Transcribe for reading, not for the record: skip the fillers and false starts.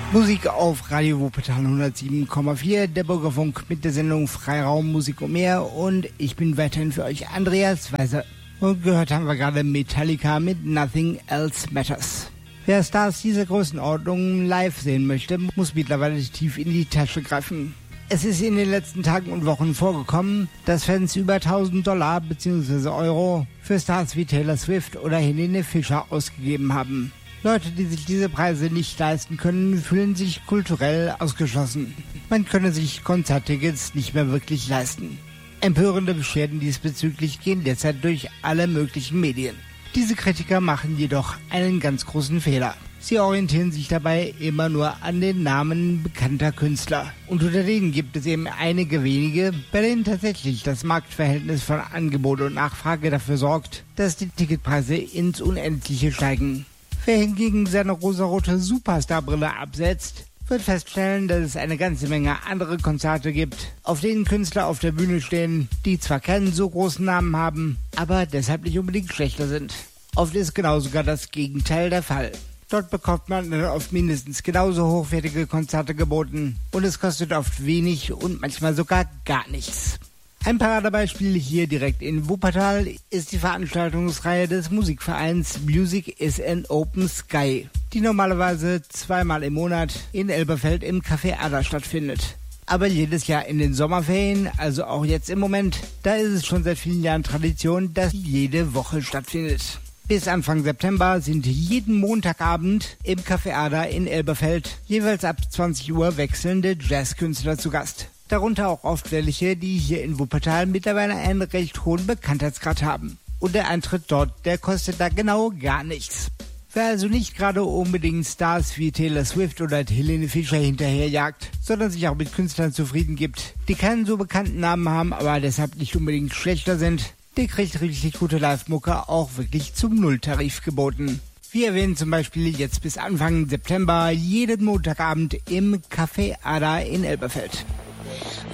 Musik auf Radio Wuppertal 107,4, der Bürgerfunk mit der Sendung Freiraum, Musik und mehr. Und ich bin weiterhin für euch Andreas Weiser. Und gehört haben wir gerade Metallica mit Nothing Else Matters. Wer Stars dieser Größenordnung live sehen möchte, muss mittlerweile tief in die Tasche greifen. Es ist in den letzten Tagen und Wochen vorgekommen, dass Fans über $1.000 bzw. Euro für Stars wie Taylor Swift oder Helene Fischer ausgegeben haben. Leute, die sich diese Preise nicht leisten können, fühlen sich kulturell ausgeschlossen. Man könne sich Konzerttickets nicht mehr wirklich leisten. Empörende Beschwerden diesbezüglich gehen derzeit durch alle möglichen Medien. Diese Kritiker machen jedoch einen ganz großen Fehler. Sie orientieren sich dabei immer nur an den Namen bekannter Künstler. Und unter denen gibt es eben einige wenige, bei denen tatsächlich das Marktverhältnis von Angebot und Nachfrage dafür sorgt, dass die Ticketpreise ins Unendliche steigen. Wer hingegen seine rosarote Superstar-Brille absetzt, wird feststellen, dass es eine ganze Menge andere Konzerte gibt, auf denen Künstler auf der Bühne stehen, die zwar keinen so großen Namen haben, aber deshalb nicht unbedingt schlechter sind. Oft ist genau sogar das Gegenteil der Fall. Dort bekommt man dann oft mindestens genauso hochwertige Konzerte geboten und es kostet oft wenig und manchmal sogar gar nichts. Ein Paradebeispiel hier direkt in Wuppertal ist die Veranstaltungsreihe des Musikvereins Music is an Open Sky, die normalerweise zweimal im Monat in Elberfeld im Café Ada stattfindet. Aber jedes Jahr in den Sommerferien, also auch jetzt im Moment, da ist es schon seit vielen Jahren Tradition, dass jede Woche stattfindet. Bis Anfang September sind jeden Montagabend im Café Ada in Elberfeld jeweils ab 20 Uhr wechselnde Jazzkünstler zu Gast. Darunter auch oft welche, die hier in Wuppertal mittlerweile einen recht hohen Bekanntheitsgrad haben. Und der Eintritt dort, der kostet da genau gar nichts. Wer also nicht gerade unbedingt Stars wie Taylor Swift oder Helene Fischer hinterherjagt, sondern sich auch mit Künstlern zufrieden gibt, die keinen so bekannten Namen haben, aber deshalb nicht unbedingt schlechter sind, der kriegt richtig gute Live-Mucke auch wirklich zum Nulltarif geboten. Wir erwähnen zum Beispiel jetzt bis Anfang September jeden Montagabend im Café Ada in Elberfeld.